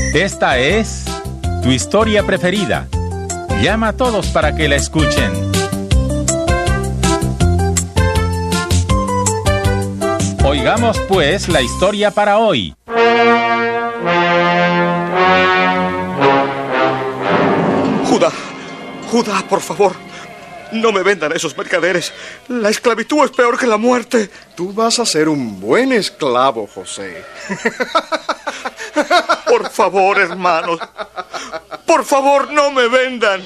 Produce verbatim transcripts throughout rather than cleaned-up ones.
Esta es tu historia preferida. Llama a todos para que la escuchen. Oigamos pues la historia para hoy. Judá, Judá, por favor, no me vendan a esos mercaderes. La esclavitud es peor que la muerte. Tú vas a ser un buen esclavo, José. Por favor, hermanos, por favor, no me vendan.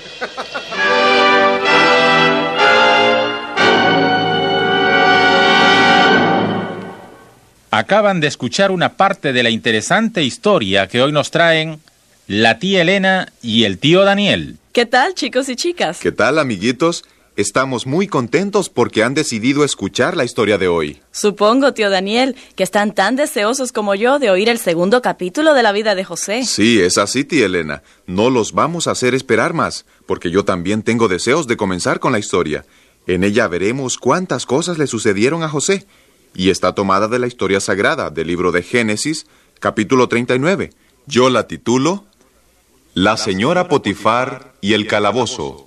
Acaban de escuchar una parte de la interesante historia que hoy nos traen la tía Elena y el tío Daniel. ¿Qué tal, chicos y chicas? ¿Qué tal, amiguitos? Estamos muy contentos porque han decidido escuchar la historia de hoy. Supongo, tío Daniel, que están tan deseosos como yo de oír el segundo capítulo de la vida de José. Sí, es así, tía Elena. No los vamos a hacer esperar más, porque yo también tengo deseos de comenzar con la historia. En ella veremos cuántas cosas le sucedieron a José. Y está tomada de la historia sagrada del libro de Génesis, capítulo treinta y nueve. Yo la titulo La señora Potifar y el calabozo.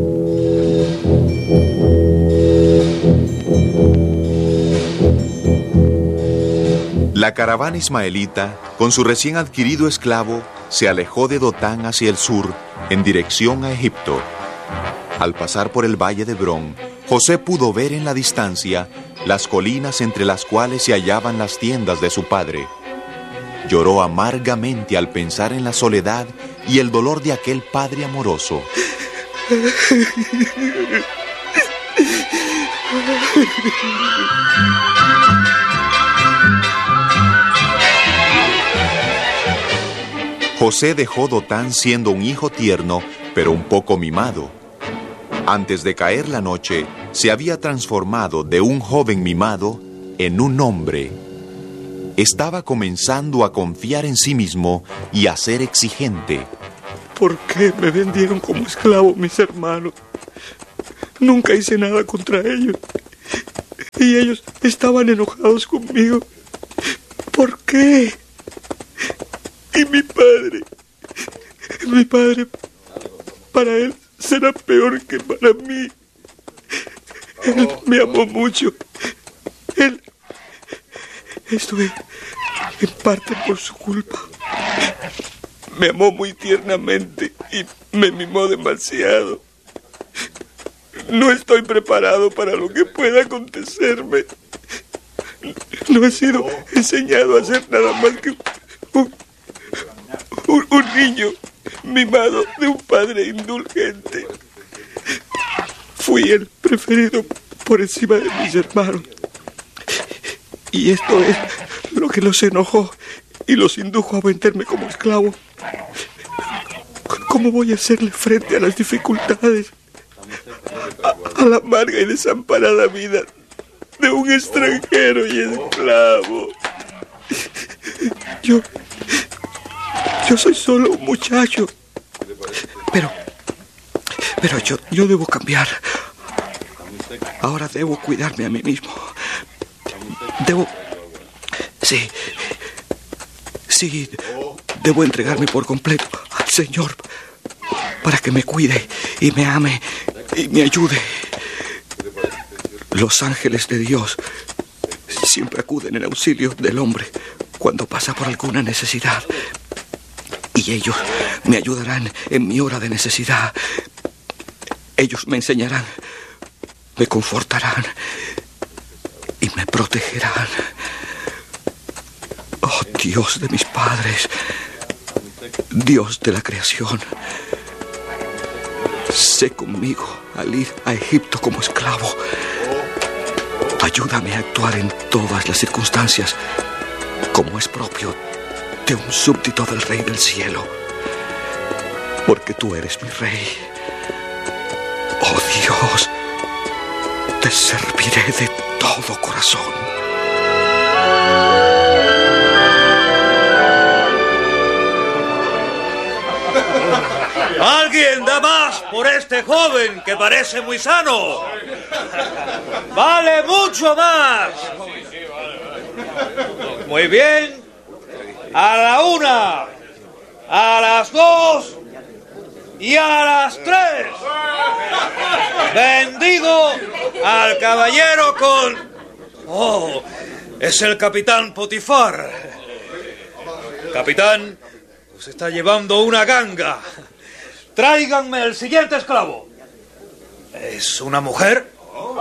La caravana ismaelita, con su recién adquirido esclavo, se alejó de Dotán hacia el sur, en dirección a Egipto. Al pasar por el valle de Hebrón, José pudo ver en la distancia las colinas entre las cuales se hallaban las tiendas de su padre. Lloró amargamente al pensar en la soledad y el dolor de aquel padre amoroso. José dejó Dotán siendo un hijo tierno, pero un poco mimado. Antes de caer la noche, se había transformado de un joven mimado en un hombre. Estaba comenzando a confiar en sí mismo y a ser exigente. ¿Por qué me vendieron como esclavo mis hermanos? Nunca hice nada contra ellos. Y ellos estaban enojados conmigo. ¿Por qué? Y mi padre, mi padre, para él será peor que para mí. Él me amó mucho. Él... Esto es en parte por su culpa. Me amó muy tiernamente y me mimó demasiado. No estoy preparado para lo que pueda acontecerme. No he sido enseñado a ser nada más que un, un, un niño mimado de un padre indulgente. Fui el preferido por encima de mis hermanos. Y esto es lo que los enojó y los indujo a venderme como esclavo. ¿Cómo voy a hacerle frente a las dificultades? A, a la amarga y desamparada vida de un extranjero y esclavo. Yo... Yo soy solo un muchacho. Pero... Pero yo, yo debo cambiar. Ahora debo cuidarme a mí mismo. Debo... Sí. Sí. Debo entregarme por completo al Señor para que me cuide y me ame y me ayude. Los ángeles de Dios siempre acuden en auxilio del hombre cuando pasa por alguna necesidad. Y ellos me ayudarán en mi hora de necesidad. Ellos me enseñarán, me confortarán y me protegerán. Oh, Dios de mis padres, Dios de la creación, sé conmigo al ir a Egipto como esclavo. Ayúdame a actuar en todas las circunstancias como es propio de un súbdito del Rey del Cielo, porque tú eres mi Rey. Oh Dios, te serviré de todo corazón. ¿Alguien da más por este joven que parece muy sano? ¡Vale mucho más! Muy bien. A la una, a las dos y a las tres. Vendido al caballero con... Oh, es el capitán Potifar. Capitán, se está llevando una ganga. Tráiganme el siguiente esclavo. ¿Es una mujer?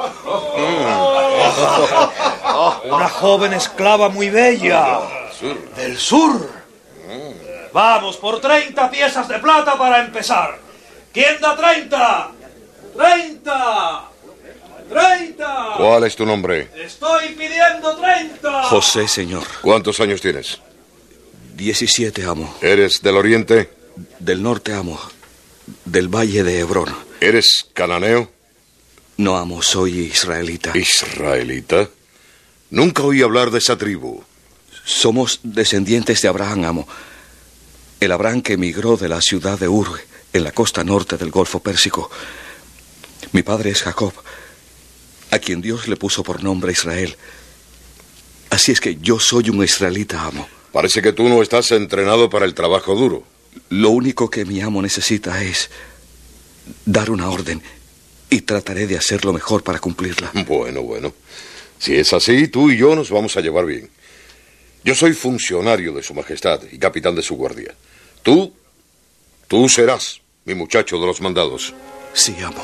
Una joven esclava muy bella. Del sur. Vamos, por treinta piezas de plata para empezar. ¿Quién da treinta? ¡Treinta! ¡Treinta! ¿Cuál es tu nombre? Estoy pidiendo treinta. José, señor. ¿Cuántos años tienes? Diecisiete, amo. ¿Eres del oriente? Del norte, amo. Del valle de Hebrón. ¿Eres cananeo? No, amo, soy israelita. ¿Israelita? Nunca oí hablar de esa tribu. Somos descendientes de Abraham, amo. El Abraham que emigró de la ciudad de Ur, en la costa norte del Golfo Pérsico. Mi padre es Jacob, a quien Dios le puso por nombre Israel. Así es que yo soy un israelita, amo. Parece que tú no estás entrenado para el trabajo duro. Lo único que mi amo necesita es dar una orden, y trataré de hacer lo mejor para cumplirla. Bueno, bueno. Si es así, tú y yo nos vamos a llevar bien. Yo soy funcionario de su majestad y capitán de su guardia. Tú, tú serás mi muchacho de los mandados. Sí, amo.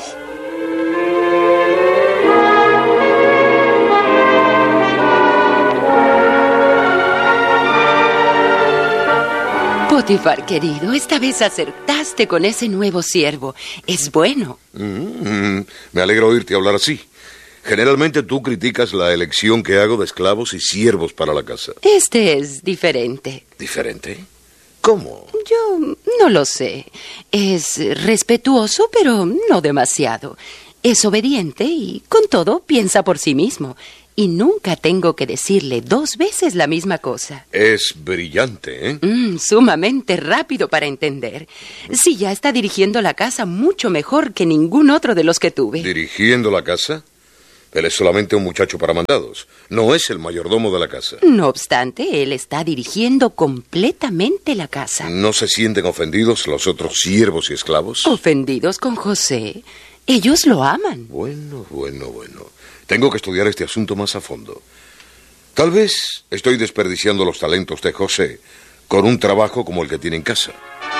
Potifar, querido, esta vez acertaste con ese nuevo siervo. Es bueno. Mm, me alegro oírte hablar así. Generalmente tú criticas la elección que hago de esclavos y siervos para la casa. Este es diferente. ¿Diferente? ¿Cómo? Yo no lo sé. Es respetuoso, pero no demasiado. Es obediente y, con todo, piensa por sí mismo. Y nunca tengo que decirle dos veces la misma cosa. Es brillante, ¿eh? Mm, sumamente rápido para entender. Sí, ya está dirigiendo la casa mucho mejor que ningún otro de los que tuve. ¿Dirigiendo la casa? Él es solamente un muchacho para mandados. No es el mayordomo de la casa. No obstante, él está dirigiendo completamente la casa. ¿No se sienten ofendidos los otros siervos y esclavos? ¿Ofendidos con José? Ellos lo aman. Bueno, bueno, bueno. Tengo que estudiar este asunto más a fondo. Tal vez estoy desperdiciando los talentos de José con un trabajo como el que tiene en casa.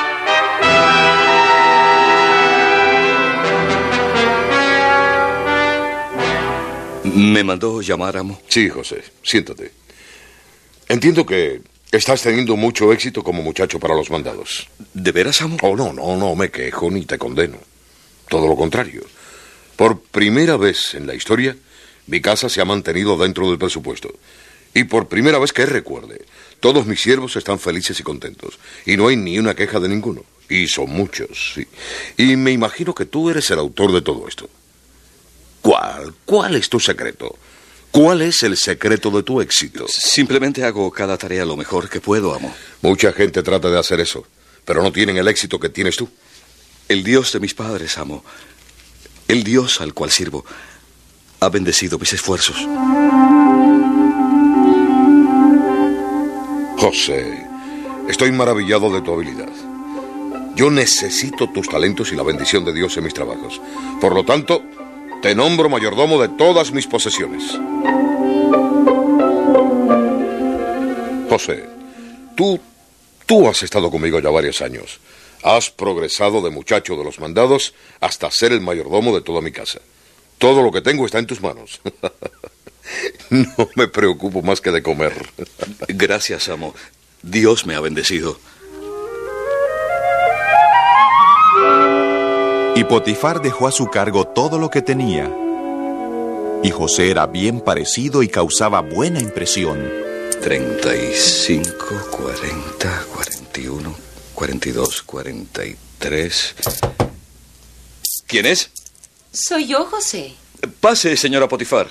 ¿Me mandó llamar, amo? Sí, José, siéntate. Entiendo que estás teniendo mucho éxito como muchacho para los mandados. ¿De veras, amo? Oh, no, no, no me quejo ni te condeno. Todo lo contrario. Por primera vez en la historia, mi casa se ha mantenido dentro del presupuesto. Y por primera vez que recuerde, todos mis siervos están felices y contentos. Y no hay ni una queja de ninguno. Y son muchos, sí. Y me imagino que tú eres el autor de todo esto. ¿Cuál? ¿Cuál es tu secreto? ¿Cuál es el secreto de tu éxito? Simplemente hago cada tarea lo mejor que puedo, amo. Mucha gente trata de hacer eso, pero no tienen el éxito que tienes tú. El Dios de mis padres, amo, el Dios al cual sirvo, ha bendecido mis esfuerzos. José, estoy maravillado de tu habilidad. Yo necesito tus talentos y la bendición de Dios en mis trabajos. Por lo tanto, te nombro mayordomo de todas mis posesiones. José, tú, tú has estado conmigo ya varios años. Has progresado de muchacho de los mandados hasta ser el mayordomo de toda mi casa. Todo lo que tengo está en tus manos. No me preocupo más que de comer. Gracias, amo. Dios me ha bendecido. Y Potifar dejó a su cargo todo lo que tenía. Y José era bien parecido y causaba buena impresión. Treinta y cinco, cuarenta, cuarenta y uno, cuarenta y dos, cuarenta y tres. ¿Quién es? Soy yo, José. Pase, señora Potifar.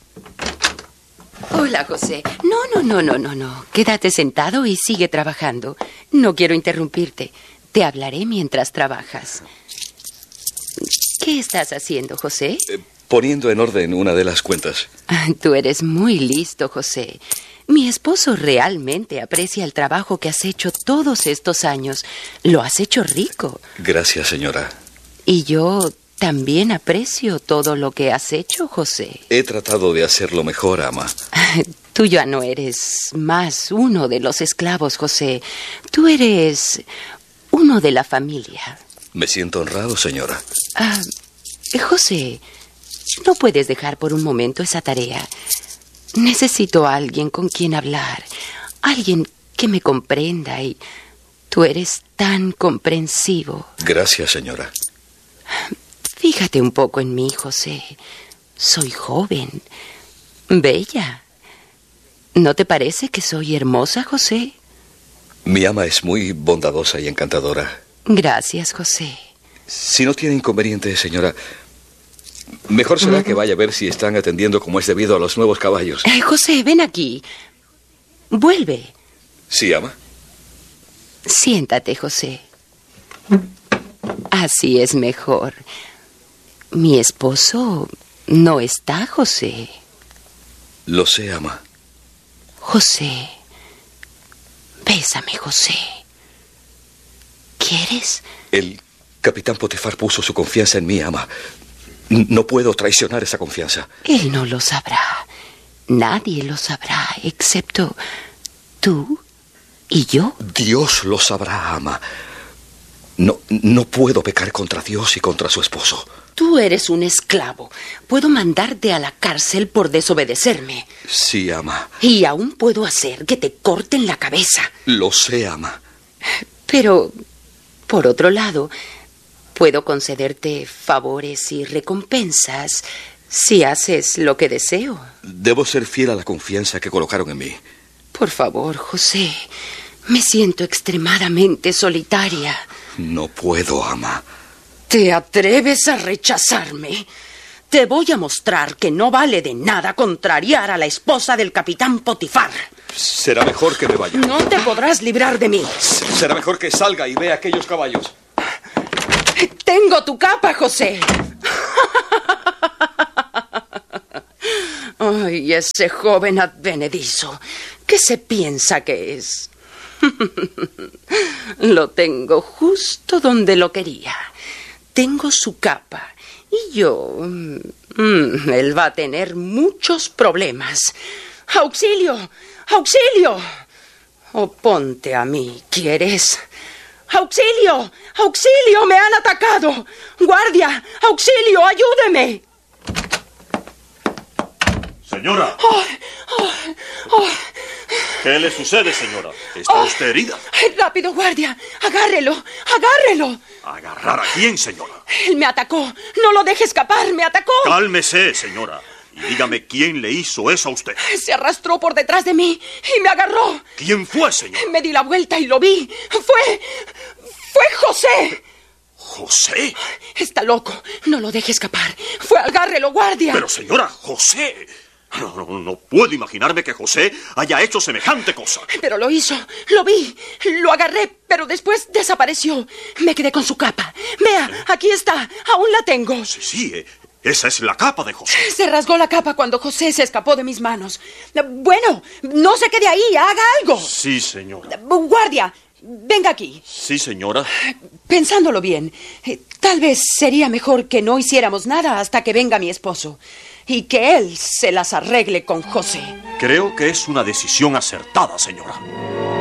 Hola, José. No, no, no, no, no, no. Quédate sentado y sigue trabajando. No quiero interrumpirte. Te hablaré mientras trabajas. ¿Qué estás haciendo, José? Eh, poniendo en orden una de las cuentas. Tú eres muy listo, José. Mi esposo realmente aprecia el trabajo que has hecho todos estos años. Lo has hecho rico. Gracias, señora. Y yo también aprecio todo lo que has hecho, José. He tratado de hacerlo mejor, ama. Tú ya no eres más uno de los esclavos, José. Tú eres uno de la familia. Me siento honrado, señora. Ah, José, no puedes dejar por un momento esa tarea. Necesito a alguien con quien hablar, alguien que me comprenda, y tú eres tan comprensivo. Gracias, señora. Fíjate un poco en mí, José. Soy joven, bella. ¿No te parece que soy hermosa, José? Mi ama es muy bondadosa y encantadora. Gracias, José. Si no tiene inconveniente, señora, mejor será que vaya a ver si están atendiendo como es debido a los nuevos caballos. Eh, José, ven aquí. Vuelve. Sí, ama. Siéntate, José. Así es mejor. Mi esposo no está, José. Lo sé, ama. José. Bésame, José. ¿Quieres? El capitán Potifar puso su confianza en mí, ama. No puedo traicionar esa confianza. Él no lo sabrá. Nadie lo sabrá, excepto tú y yo. Dios lo sabrá, ama. No, no puedo pecar contra Dios y contra su esposo. Tú eres un esclavo. Puedo mandarte a la cárcel por desobedecerme. Sí, ama. Y aún puedo hacer que te corten la cabeza. Lo sé, ama. Pero, por otro lado, puedo concederte favores y recompensas si haces lo que deseo. Debo ser fiel a la confianza que colocaron en mí. Por favor, José. Me siento extremadamente solitaria. No puedo, ama. ¿Te atreves a rechazarme? Te voy a mostrar que no vale de nada contrariar a la esposa del capitán Potifar. Será mejor que me vaya. No te podrás librar de mí. Será mejor que salga y vea aquellos caballos. Tengo tu capa, José. Ay, ese joven advenedizo. ¿Qué se piensa que es? Lo tengo justo donde lo quería. Tengo su capa. Y yo... Mmm, él va a tener muchos problemas. ¡Auxilio! ¡Auxilio! Oponte a mí, ¿quieres? ¡Auxilio! ¡Auxilio! ¡Me han atacado! ¡Guardia! ¡Auxilio! ¡Ayúdeme! Señora. Oh, oh, oh. ¿Qué le sucede, señora? ¿Está oh. usted herida? ¡Rápido, guardia! ¡Agárrelo! ¡Agárrelo! ¿Agarrar a quién, señora? Él me atacó. No lo deje escapar. ¡Me atacó! Cálmese, señora. Y dígame quién le hizo eso a usted. Se arrastró por detrás de mí y me agarró. ¿Quién fue, señora? Me di la vuelta y lo vi. Fue... fue José. ¿José? Está loco. No lo deje escapar. Fue agárrelo, guardia. Pero, señora, José... No, no, no puedo imaginarme que José haya hecho semejante cosa. Pero lo hizo. Lo vi. Lo agarré, pero después desapareció. Me quedé con su capa. Vea, ¿Eh? Aquí está. Aún la tengo. Sí, sí, eh, esa es la capa de José. Se rasgó la capa cuando José se escapó de mis manos. Bueno, no se quede ahí. Haga algo. Sí, señora. Guardia, venga aquí. Sí, señora. Pensándolo bien, eh, tal vez sería mejor que no hiciéramos nada hasta que venga mi esposo. Y que él se las arregle con José. Creo que es una decisión acertada, señora.